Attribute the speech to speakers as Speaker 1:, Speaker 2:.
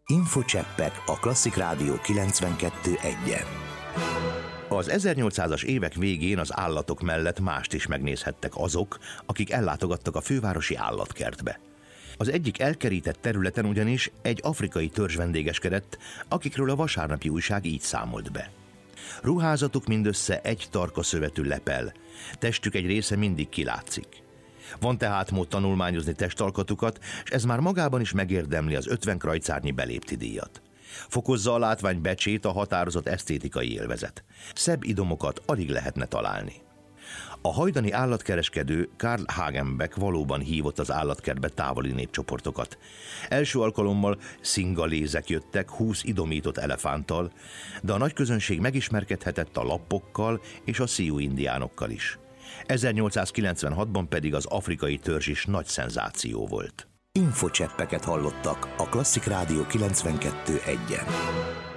Speaker 1: Infocseppek a Klasszik Rádió 92.1-en. Az 1800-as évek végén az állatok mellett mást is megnézhettek azok, akik ellátogattak a fővárosi állatkertbe. Az egyik elkerített területen ugyanis egy afrikai törzs vendégeskedett, akikről a vasárnapi újság így számolt be. Ruházatuk mindössze egy tarka szövetű lepel, testük egy része mindig kilátszik. Van tehát mód tanulmányozni testalkatukat, és ez már magában is megérdemli az 50 krajcárnyi belépti díjat. Fokozza a látvány becsét a határozott esztétikai élvezet. Szebb idomokat alig lehetne találni. A hajdani állatkereskedő Karl Hagenbeck valóban hívott az állatkertbe távoli népcsoportokat. Első alkalommal szingalézek jöttek 20 idomított elefánttal, de a nagy közönség megismerkedhetett a lappokkal és a Sioux indiánokkal is. 1896-ban pedig az afrikai törzs is nagy szenzáció volt. Infocseppeket hallottak a Klasszik Rádió 92.1-en.